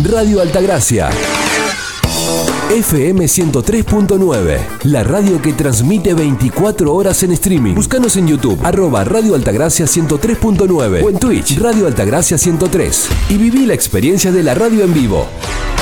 Radio Altagracia. FM 103.9, la radio que transmite 24 horas en streaming. Búscanos en YouTube, @Radio Altagracia 103.9 o en Twitch, Radio Altagracia 103. Y viví la experiencia de la radio en vivo.